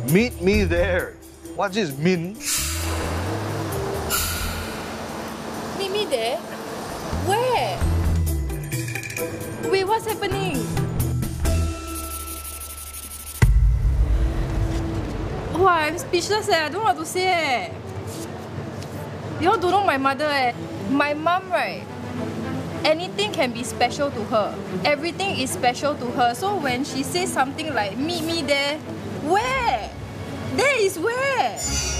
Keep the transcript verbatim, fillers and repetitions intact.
Meet me there. What's this mean? Meet me there? Where? Wait, what's happening? Wow, I'm speechless eh. I don't know what to say eh. You all don't know my mother eh. My mum, right? Anything can be special to her. Everything is special to her. So when she says something like, meet me there, where? There is where?